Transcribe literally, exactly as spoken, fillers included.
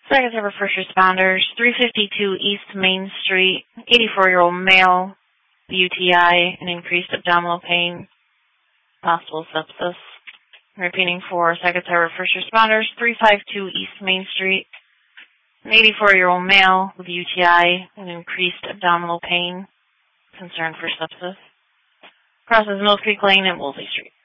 Second Ever First Responders, three fifty-two East Main Street, eighty-four-year-old male, U T I, and increased abdominal pain, possible sepsis. Repeating for Second Ever First Responders, three fifty-two East Main Street, an eighty-four-year-old male with U T I and increased abdominal pain, concern for sepsis. Crosses Mill Creek Lane and Woolsey Street.